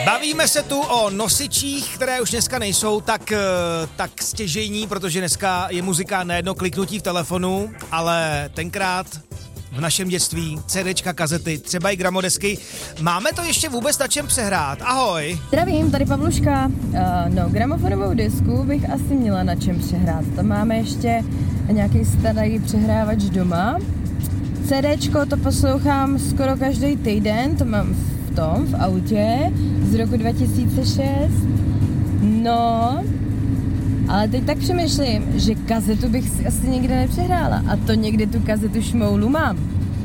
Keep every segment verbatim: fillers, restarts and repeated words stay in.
Bavíme se tu o nosičích, které už dneska nejsou tak, tak stěžejní, protože dneska je muzika na jedno kliknutí v telefonu, ale tenkrát v našem dětství CDčka, kazety, třeba i gramodesky. Máme to ještě vůbec na čem přehrát? Ahoj. Zdravím, tady Pavluška. Uh, no, gramofonovou disku bych asi měla na čem přehrát. Tam máme ještě nějaký starý přehrávač doma. CDčko to poslouchám skoro každý týden, to mám v tom, v autě, z roku dva tisíce šest. No, ale teď tak přemýšlím, že kazetu bych si asi nikdy nepřehrála. A to někdy tu kazetu šmoulu mám.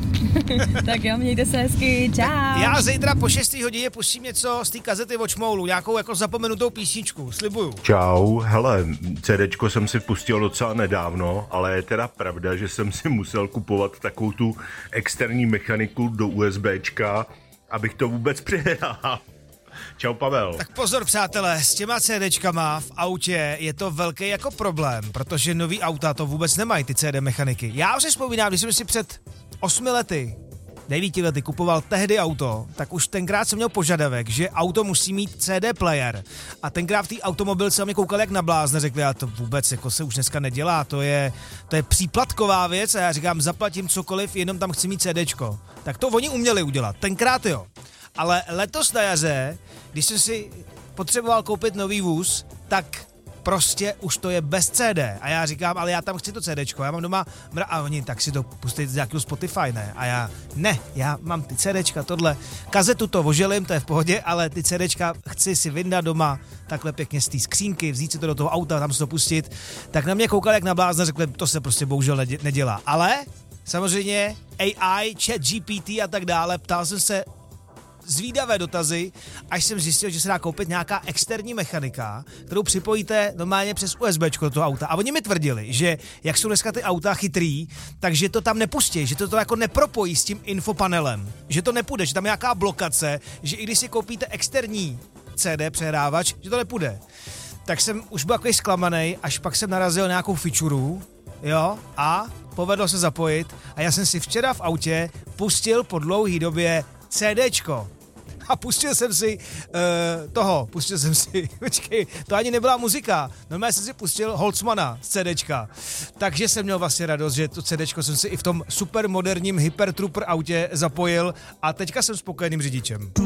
Tak jo, mějte se hezky, čau. Já zítra po šesté hodině pustím něco z té kazety od šmoulu, nějakou jako zapomenutou písničku, slibuju. Čau, hele, CDčko jsem si pustil docela nedávno, ale je teda pravda, že jsem si musel kupovat takovou tu externí mechaniku do USBčka, abych to vůbec přehrál. Čau, Pavel. Tak pozor, přátelé, s těma CDčkama v autě je to velký jako problém, protože nový auta to vůbec nemají, ty C D mechaniky. Já už si vzpomínám, když jsem si před osmi lety, devíti lety kupoval tehdy auto, tak už tenkrát jsem měl požadavek, že auto musí mít C D player. A tenkrát v té automobilce mě koukal jak na blázne, řekli, a to vůbec jako se už dneska nedělá, to je, to je příplatková věc a já říkám, zaplatím cokoliv, jenom tam chci mít CDčko. Tak to oni uměli udělat, tenkrát jo. Ale letos na jaře, když jsem si potřeboval koupit nový vůz, tak prostě už to je bez C D. A já říkám, ale já tam chci to CDčko, já mám doma mra- a oni, tak si to pustit z nějakého Spotify, ne? A já, ne, já mám ty CDčka, tohle, kazetu to oželím, to je v pohodě, ale ty CDčka chci si vyndat doma, takhle pěkně z té skřínky, vzít si to do toho auta, tam si to pustit. Tak na mě koukali jak na blázna, řekli, to se prostě bohužel nedělá. Ale samozřejmě A I, Chat G P T a tak dále, ptal jsem se zvídavé dotazy, až jsem zjistil, že se dá koupit nějaká externí mechanika, kterou připojíte normálně přes USBčko do toho auta. A oni mi tvrdili, že jak jsou dneska ty auta chytrý, takže to tam nepustí, že to, to jako nepropojí s tím infopanelem, že to nepůjde, že tam je nějaká blokace, že i když si koupíte externí C D přehrávač, že to nepůjde. Tak jsem už byl takový zklamanej, až pak jsem narazil na nějakou fičuru, jo, a povedlo se zapojit a já jsem si včera v autě pustil po dlouhý době CDčko. A pustil jsem si uh, toho, pustil jsem si, počkej, to ani nebyla muzika, normálně jsem si pustil Holzmana z CDčka. Takže jsem měl vlastně radost, že to CDčko jsem si i v tom supermoderním Hypertrooper autě zapojil a teďka jsem spokojeným řidičem.